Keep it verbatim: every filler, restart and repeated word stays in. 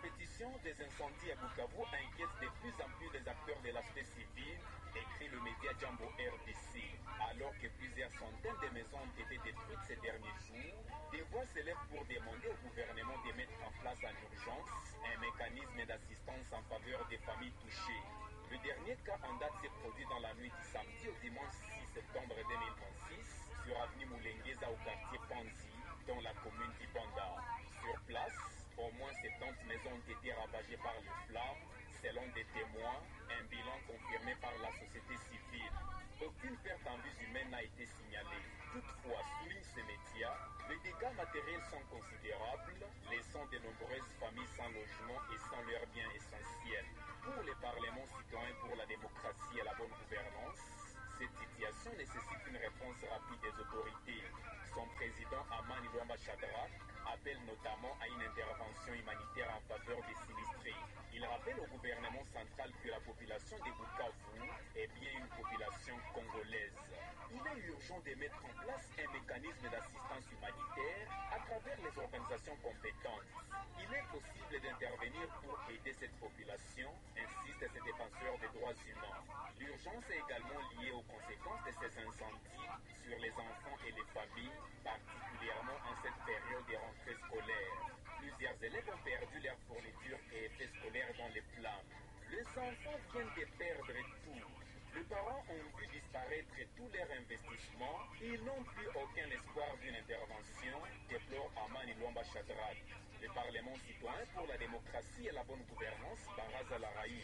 répétition des incendies à Bukavu inquiète de plus en plus les acteurs de l'aspect civil, écrit le média Jambo R D C. Alors que plusieurs centaines de maisons ont été détruites ces derniers jours, des voix s'élèvent pour demander au gouvernement de mettre en place en urgence un mécanisme d'assistance en faveur des familles touchées. Le dernier cas en date s'est produit dans la nuit du samedi au dimanche six septembre deux mille vingt-six sur avenue Moulengueza au quartier Panzi, dans la commune d'Ibanda. Sur place, au moins soixante-dix maisons ont été ravagées par les flammes, selon des témoins, un bilan confirmé par la société civile. Aucune perte en vies humaines n'a été signalée. Toutefois, souligne ces médias, les dégâts matériels sont considérables, laissant de nombreuses familles sans logement et sans leurs biens essentiels. Pour les parlements citoyens pour la démocratie et la bonne gouvernance, cette situation nécessite une réponse rapide des autorités. Son président Amani Luamba Shadrach appelle notamment à une intervention humanitaire en faveur des sinistrés. Il rappelle au gouvernement central que la population de Bukavu est bien une population congolaise. Il est urgent de mettre en place un mécanisme d'assistance humanitaire à travers les organisations compétentes. Il est possible d'intervenir pour aider cette population, insistent ces défenseurs des droits humains. L'urgence est également liée aux conséquences de ces incendies sur les enfants et les familles, particulièrement en cette période de rentrée scolaire. Plusieurs élèves ont perdu leurs fournitures et effets scolaires dans les flammes. Les enfants viennent de perdre tout. Les parents ont vu disparaître tous leurs investissements et ils n'ont plus aucun espoir d'une intervention, déplore Amani Luamba Shadrach. Le Parlement citoyen pour la démocratie et la bonne gouvernance, Baraza Laraï,